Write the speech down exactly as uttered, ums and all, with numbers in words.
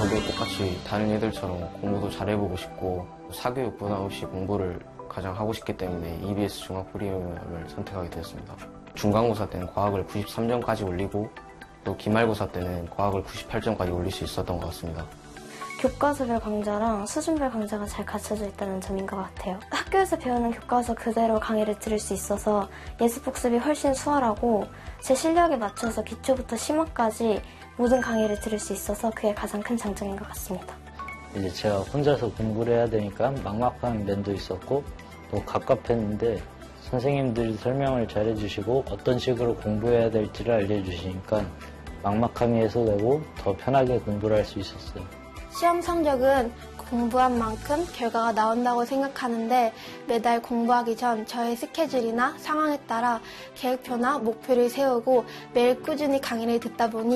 저도 똑같이 다른 애들처럼 공부도 잘해보고 싶고 사교육 부담 없이 공부를 가장 하고 싶기 때문에 이비에스 중학 프리미엄을 선택하게 되었습니다. 중간고사 때는 과학을 구십삼 점까지 올리고 또 기말고사 때는 과학을 구십팔 점까지 올릴 수 있었던 것 같습니다. 교과서별 강좌랑 수준별 강좌가 잘 갖춰져 있다는 점인 것 같아요. 학교에서 배우는 교과서 그대로 강의를 들을 수 있어서 예습복습이 훨씬 수월하고 제 실력에 맞춰서 기초부터 심화까지 모든 강의를 들을 수 있어서 그게 가장 큰 장점인 것 같습니다. 이제 제가 혼자서 공부를 해야 되니까 막막한 면도 있었고 또 갑갑했는데 선생님들이 설명을 잘 해주시고 어떤 식으로 공부해야 될지를 알려주시니까 막막함이 해소되고 더 편하게 공부를 할 수 있었어요. 시험 성적은 공부한 만큼 결과가 나온다고 생각하는데 매달 공부하기 전 저의 스케줄이나 상황에 따라 계획표나 목표를 세우고 매일 꾸준히 강의를 듣다 보니